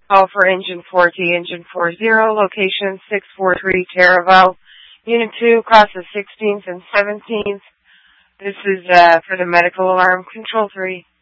Call for engine 4T, engine 40, location 643 Taraval, unit 2, across the 16th and 17th. This is for the medical alarm, control 3.